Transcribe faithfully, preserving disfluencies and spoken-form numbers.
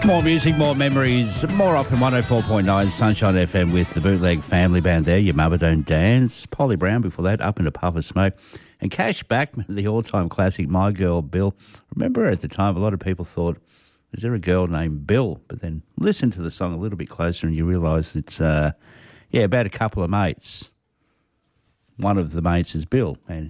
More music, more memories, more up in one oh four point nine Sunshine F M with the Bootleg Family Band there. Your Mama Don't Dance. Polly Brown before that, Up in a Puff of Smoke. And Cash Backman, the all-time classic, My Girl Bill. Remember at the time, a lot of people thought, is there a girl named Bill? But then listen to the song a little bit closer and you realise it's, uh, yeah, about a couple of mates. One of the mates is Bill, and